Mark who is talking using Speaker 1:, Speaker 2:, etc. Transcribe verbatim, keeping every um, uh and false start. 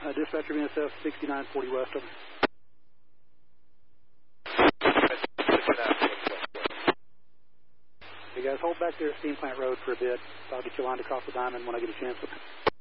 Speaker 1: Uh, dispatcher V N S F sixty-nine forty west of. Hey guys, hold back there at Steam Plant Road for a bit. I'll get you lined across the diamond when I get a chance.